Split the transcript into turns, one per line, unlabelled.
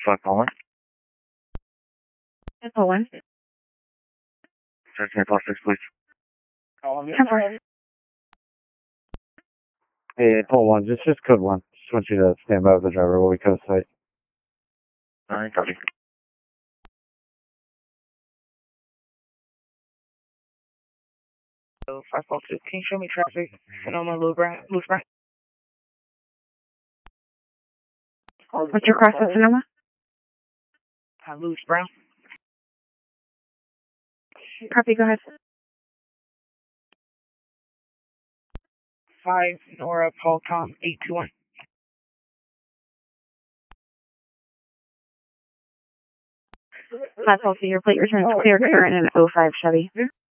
5 Paul 1.
Paul 1.
13 Paul 6, please.
10 4.
Hey, Paul 1, just code 1. Just want you to stand by with the driver while we code site.
Alright, copy.
So 5 Paul 2, can you show me traffic? Sonoma, Loose Brown.
What's your cross at Sonoma?
Loose Brown.
Copy, go ahead.
5 Nora Paul Tom 821.
That's also your plate returns clear current in an 05 Chevy.